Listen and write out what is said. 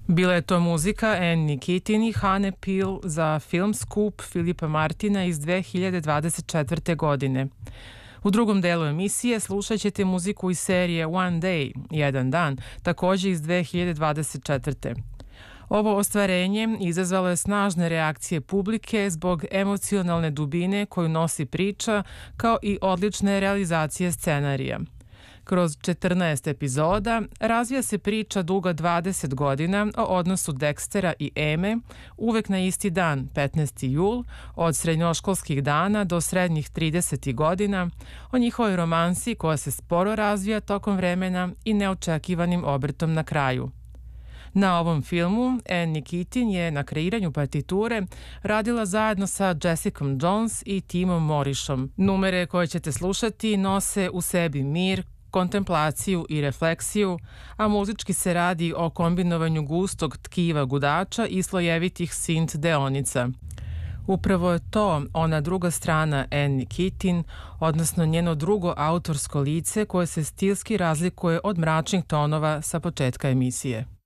Bila je to muzika Anne Keating i Hane Peel za film Scoop Filipa Martina iz 2024. godine. U drugom delu emisije slušat ćete muziku iz serije One Day, Jedan dan, takođe iz 2024. Ovo ostvarenje izazvalo je snažne reakcije publike zbog emocionalne dubine koju nosi priča, kao i odlične realizacije scenarija. Kroz 14 epizoda razvija se priča duga 20 godina o odnosu Dextera i Eme, uvek na isti dan, 15. jul, od srednjoškolskih dana do srednjih 30. godina, o njihovoj romansi koja se sporo razvija tokom vremena i neočekivanim obrtom na kraju. Na ovom filmu Anne Keating je na kreiranju partiture radila zajedno sa Jessicom Jones i Timom Morrisom. Numere koje ćete slušati nose u sebi mir, kontemplaciju i refleksiju, a muzički se radi o kombinovanju gustog tkiva gudača i slojevitih synth deonica. Upravo je to ona druga strana Anne Keating, odnosno njeno drugo autorsko lice koje se stilski razlikuje od mračnih tonova sa početka emisije.